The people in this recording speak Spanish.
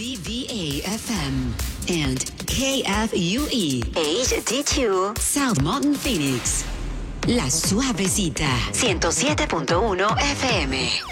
WVA FM and KFUE HD2 South Mountain Phoenix. La Suavecita 107.1 FM.